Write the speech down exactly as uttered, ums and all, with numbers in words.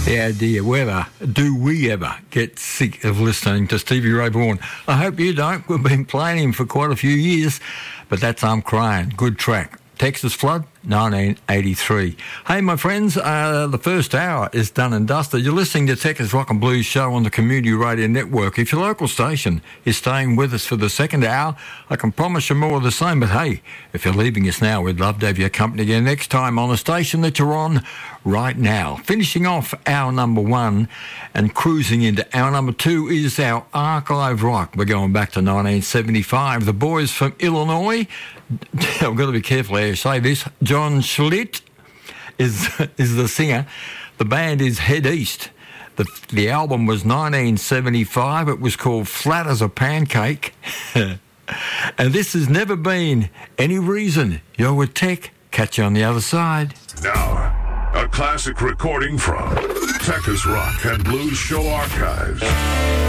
Yeah, dear, whether do we ever get sick of listening to Stevie Ray Vaughan? I hope you don't. We've been playing him for quite a few years, but that's I'm Crying. Good track. Texas Flood, nineteen eighty-three. Hey, my friends, uh, the first hour is done and dusted. You're listening to Texas Rock and Blues Show on the Community Radio Network. If your local station is staying with us for the second hour, I can promise you more of the same. But hey, if you're leaving us now, we'd love to have your company again next time on the station that you're on right now. Finishing off hour number one and cruising into hour number two is our archive rock. We're going back to nineteen seventy-five. The boys from Illinois, I've got to be careful how you say this, John Schlitt is is the singer. The band is Head East. The, the album was nineteen seventy-five. It was called Flat as a Pancake. And this has never been any reason. You're with Tech. Catch you on the other side. Now, a classic recording from Texas Rock and Blues Show Archives.